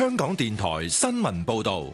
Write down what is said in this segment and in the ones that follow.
香港電台新聞報道。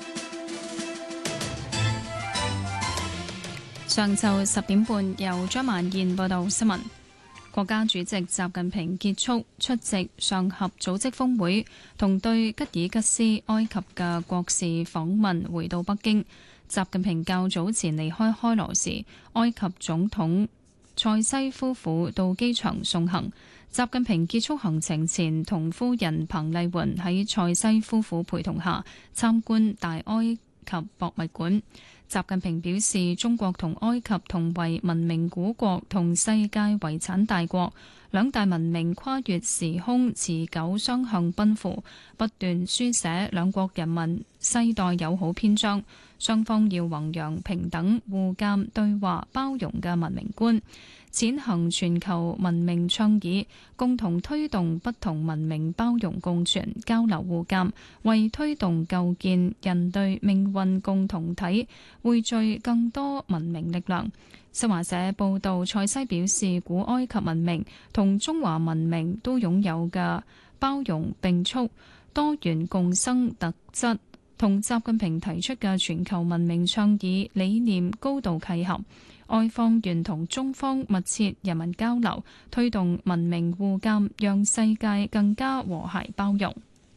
上晝10點半，由張曼燕報道新聞。國家主席習近平結束出席上合組織峰會同對吉爾吉斯、埃及嘅國事訪問，回到北京。習近平較早前離開開羅時，埃及總統塞西夫婦到機場送行。習近平結束行程前，同夫人彭麗媛喺塞西夫婦陪同下參觀大埃及博物館。習近平表示，中國同埃及同為文明古國同世界遺產大國，兩大文明跨越時空，持久雙向奔赴，不斷書寫兩國人民世代友好篇章。雙方要弘揚平等、互鑒、對話、包容嘅文明觀，踐行全球文明倡議，共同推動不同文明包容共存、交流互鑒，為推動構建人類命運共同體匯聚更多文明力量。新華社報道，塞西表示，古埃及文明同中華文明都擁有嘅包容並蓄、多元共生特質，同習近平提出嘅全球文明倡議理念高度契合。埃方願同中方密切人民交流，推動文明互鑒，讓世界更加和諧包容。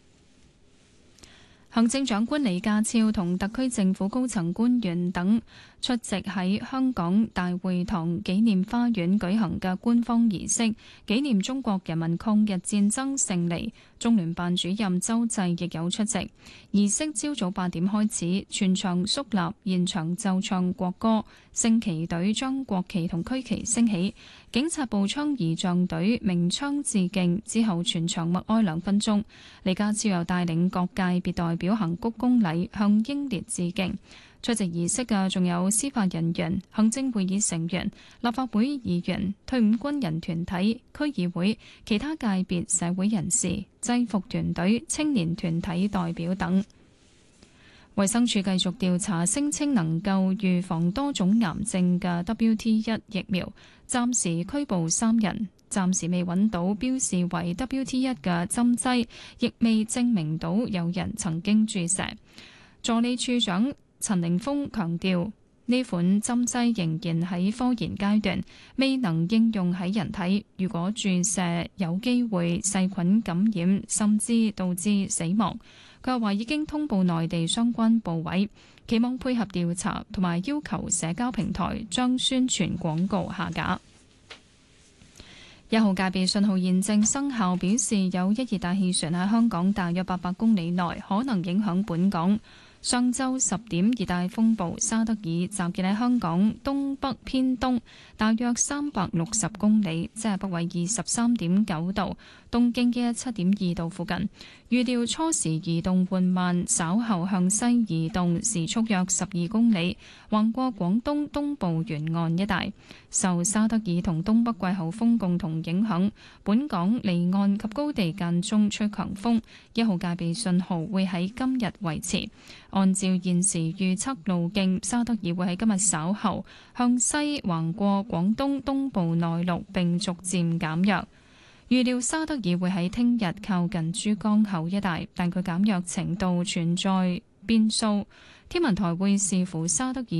行政長官李家超同特區政府高層官員等出席喺香港大會堂紀念花園舉行嘅官方儀式，紀念中國人民抗日戰爭勝利。中聯辦主任周濟亦有出席。儀式朝早8點開始，全場肅立，現場奏唱國歌，升旗隊將國旗同區旗升起，警察步槍儀仗隊鳴槍致敬，之後全場默哀2分鐘。李家超又帶領各界別代表行鞠躬禮，向英烈致敬。出席儀式嘅仲有司法人員、行政會議成員、立法會議員、退伍軍人團體、區議會、其他界別社會人士、制服團隊、青年團體代表等。衛生署繼續調查聲稱能夠預防多種癌症嘅 WT1 疫苗，暫時拘捕3人，暫時未揾到標示為 WT1 嘅針劑，亦未證明到有人曾經注射。助理處長陳凌峰強調，呢款針劑仍然喺科研階段，未能應用喺人體。如果注射有機會細菌感染，甚至導致死亡。佢話已經通報內地相關部委，期望配合調查，同埋要求社交平台將宣傳廣告下架。1號戒備信號現正生效，表示有一熱帶氣旋喺香港大約800公里內，可能影響本港。上晝10點，熱帶風暴沙德爾集結喺香港東北偏東，大約360公里，即係北緯23.9度、東經嘅7.2度附近。預料初時移動緩慢，稍後向西移動，時速約12公里，橫過廣東東部沿岸一帶。受沙德爾同東北季候風共同影響，本港離岸及高地間中吹強風，1號戒備信號會喺今日維持。按照現時預測路徑，沙德爾會喺今日稍後向西橫過廣東東部內陸，並逐漸減弱。預料沙德爾會喺聽日靠近珠江口一帶，但佢減弱程度存在變數。天文台會視乎沙德爾